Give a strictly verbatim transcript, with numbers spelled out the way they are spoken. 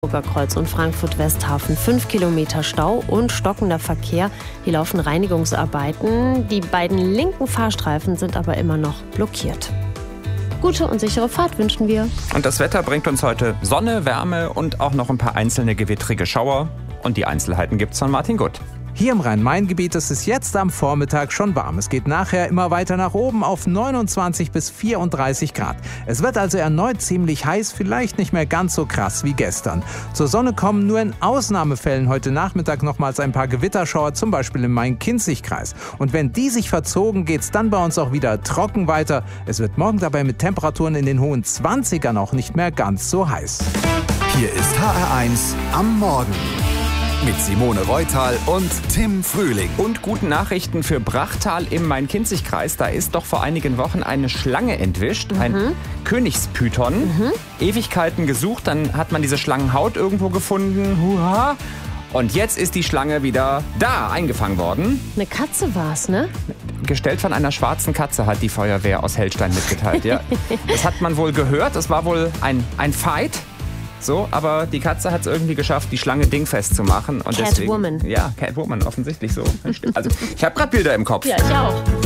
Kreuz und Frankfurt-Westhafen fünf Kilometer Stau und stockender Verkehr. Hier laufen Reinigungsarbeiten. Die beiden linken Fahrstreifen sind aber immer noch blockiert. Gute und sichere Fahrt wünschen wir. Und das Wetter bringt uns heute Sonne, Wärme und auch noch ein paar einzelne gewittrige Schauer. Und die Einzelheiten gibt's von Martin Gutt. Hier im Rhein-Main-Gebiet ist es jetzt am Vormittag schon warm. Es geht nachher immer weiter nach oben auf neunundzwanzig bis vierunddreißig Grad. Es wird also erneut ziemlich heiß, vielleicht nicht mehr ganz so krass wie gestern. Zur Sonne kommen nur in Ausnahmefällen heute Nachmittag nochmals ein paar Gewitterschauer, zum Beispiel im Main-Kinzig-Kreis. Und wenn die sich verzogen, geht's dann bei uns auch wieder trocken weiter. Es wird morgen dabei mit Temperaturen in den hohen zwanzigern auch nicht mehr ganz so heiß. Hier ist H R eins am Morgen. Mit Simone Reutal und Tim Frühling. Und guten Nachrichten für Brachtal im Main-Kinzig-Kreis. Da ist doch vor einigen Wochen eine Schlange entwischt, mhm. ein Königspython. Mhm. Ewigkeiten gesucht, dann hat man diese Schlangenhaut irgendwo gefunden. Huha. Und jetzt ist die Schlange wieder da, eingefangen worden. Eine Katze war's, ne? Gestellt von einer schwarzen Katze, hat die Feuerwehr aus Hellstein mitgeteilt. Ja. Das hat man wohl gehört. Es war wohl ein, ein Fight. So, aber die Katze hat es irgendwie geschafft, die Schlange dingfest zu machen. Und Catwoman. Deswegen, ja, Catwoman, offensichtlich so. Also, ich habe gerade Bilder im Kopf. Ja, ich auch.